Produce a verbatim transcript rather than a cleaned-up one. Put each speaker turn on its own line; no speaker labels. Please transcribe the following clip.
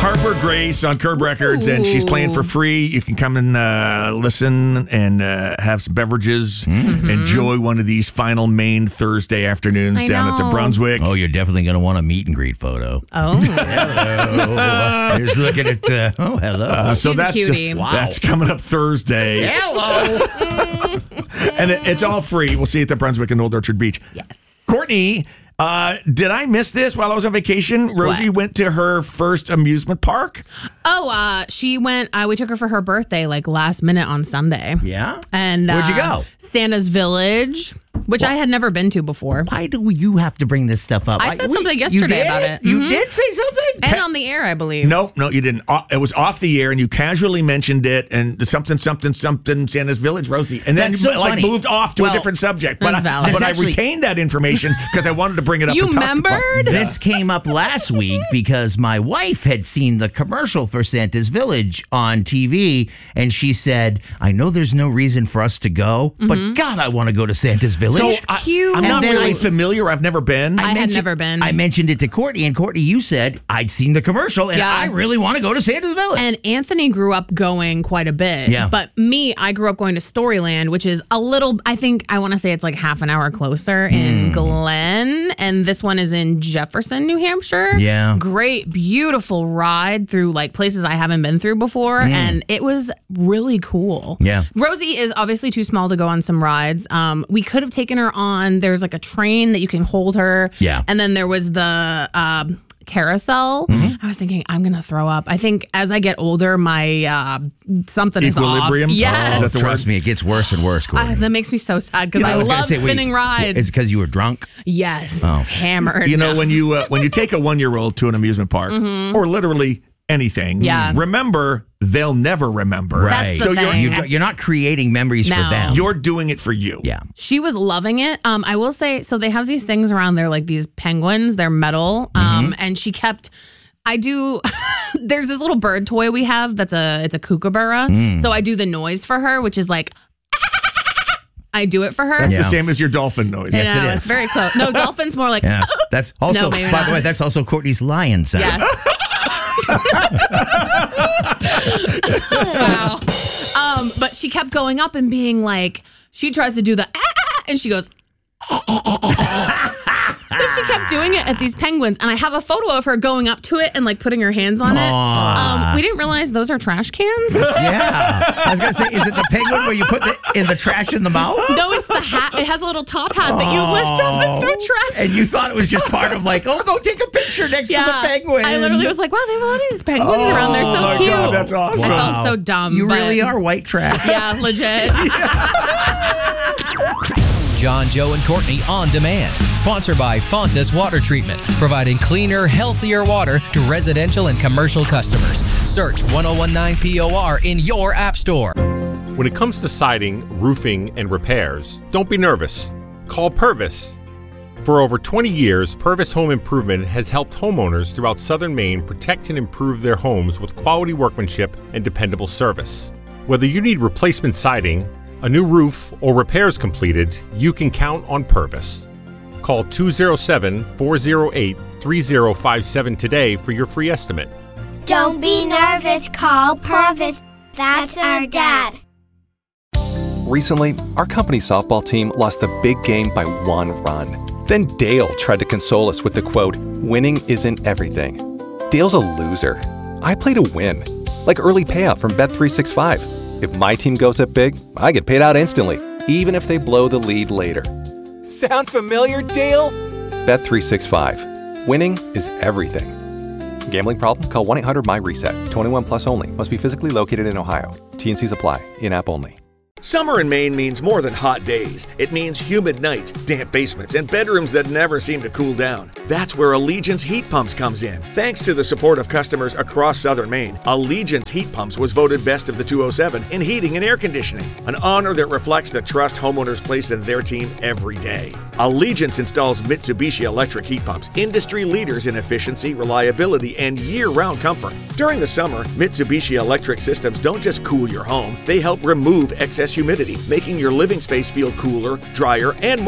Harper Grace on Curb Records, and she's playing for free. You can come and uh, listen and uh, have some beverages. Mm-hmm. Enjoy one of these final Maine Thursday afternoons
I
down
know.
at the Brunswick.
Oh, you're definitely going to want a meet and greet photo.
Oh.
Hello. Here's looking at, uh, oh, hello.
Uh, so
She's a
that's
cutie.
uh,
Wow.
that's coming up Thursday.
Hello.
And it, it's all free. We'll see you at the Brunswick and Old Orchard Beach.
Yes.
Courtney, uh, did I miss this while I was on vacation? Rosie
What?
went to her first amusement park.
Oh, uh, she went, uh, we took her for her birthday, like last minute on Sunday.
Yeah?
And
Where'd you
uh,
go?
Santa's Village, which I had never been to before.
Why do you have to bring this stuff up?
I
Like,
said
we-
something
you
yesterday
did?
about it.
You
Mhm.
did say something?
And on the air, I believe.
No, no, you didn't. Uh, It was off the air, and you casually mentioned it, and something, something, something, Santa's Village, Rosie, and then
That's
you
so
like
funny.
moved off to
Well,
a different subject. But, I,
that's valid.
but I
This actually-
retained that information because I wanted to bring it up.
You
and talk about
remembered?
it.
This came up last week because my wife had seen the commercial for Santa's Village on T V, and she said, I know there's no reason for us to go, but God, I want to go to Santa's Village.
So
It's
I,
cute.
I'm
And
not
then
really
I-
familiar. I've never been.
I had
mentioned-
never been.
I mentioned it to Courtney, and Courtney, you said, I'd seen the commercial, and
Yeah.
I really want to go to Santa's Village.
And Anthony grew up going quite a bit.
Yeah.
But me, I grew up going to Storyland, which is a little, I think, I want to say it's like half an hour closer in Glen. And this one is in Jefferson, New Hampshire.
Yeah.
Great, beautiful ride through like places I haven't been through before. And it was really cool.
Yeah.
Rosie is obviously too small to go on some rides. Um, we could have taken her on, there's like a train that you can hold her.
Yeah.
And then there was the, um, carousel. I was thinking, I'm gonna throw up. I think as I get older, my uh, something
Equilibrium?
is off. Yes.
Is that the
Trust
word?
me, it gets worse and worse, Courtney.
Ah, that makes me so sad because
You know,
I,
was gonna
love
say, wait,
spinning rides.
It's because you were drunk?
yes,
Oh.
hammered.
You know, when you uh, when you take a one year old to an amusement park, or literally anything,
Yeah.
remember they'll never remember.
That's the
so you're
thing.
You're, you're not creating memories
No.
for them.
you're doing it for you.
yeah.
She was loving it. Um, I will say, so they have these things around there, like these penguins. They're metal. Um, and she kept. I do. There's this little bird toy we have that's a it's a kookaburra. So I do the noise for her, which is like. I do it for her.
That's
Yeah.
the same as your dolphin noise.
You
Yes, it
know,
is.
It's very close. No, dolphins more like.
Yeah. That's also,
No, maybe
by
not.
the way, that's also Courtney's lion sound.
Yes. Wow. Um, but she kept going up and being like, she tries to do the ah, and she goes. So she kept doing it at these penguins, and I have a photo of her going up to it and like putting her hands on it.
Aw.
Um, we didn't realize those are trash cans.
Yeah. I was going to say, is it the penguin where you put the, in the trash in the mouth?
No, it's the hat. It has a little top hat that you lift up and throw trash.
And you thought it was just part of like, oh, go take a picture next to the penguin.
I literally was like, wow, they have a lot of these penguins around. They're so
my
cute.
God, that's awesome.
I felt so dumb.
You
but-
really are white trash.
Yeah, legit.
John, Joe, and Courtney on demand. Sponsored by Fontas Water Treatment, providing cleaner, healthier water to residential and commercial customers. Search ten nineteen P O R in your app store.
When it comes to siding, roofing, and repairs, don't be nervous. Call Purvis. For over twenty years, Purvis Home Improvement has helped homeowners throughout southern Maine protect and improve their homes with quality workmanship and dependable service. Whether you need replacement siding, a new roof, or repairs completed, you can count on Purvis. Call two oh seven, four oh eight, three oh five seven today for your free estimate.
Don't be nervous, call Purvis. That's our dad.
Recently, our company softball team lost the big game by one run. Then Dale tried to console us with the quote, "Winning isn't everything." Dale's a loser. I play to win, like early payout from Bet three sixty-five. If my team goes up big, I get paid out instantly, even if they blow the lead later. Sound familiar, Dale? Bet three sixty-five. Winning is everything. Gambling problem? Call one eight hundred my reset. twenty-one plus only. Must be physically located in Ohio. T N Cs apply. In-app only.
Summer in Maine means more than hot days. It means humid nights, damp basements, and bedrooms that never seem to cool down. That's where Allegiance Heat Pumps comes in. Thanks to the support of customers across southern Maine, Allegiance Heat Pumps was voted best of the two oh seven in heating and air conditioning, an honor that reflects the trust homeowners place in their team every day. Allegiance installs Mitsubishi electric heat pumps, industry leaders in efficiency, reliability, and year-round comfort. During the summer, Mitsubishi electric systems don't just cool your home, they help remove excess humidity, making your living space feel cooler, drier, and more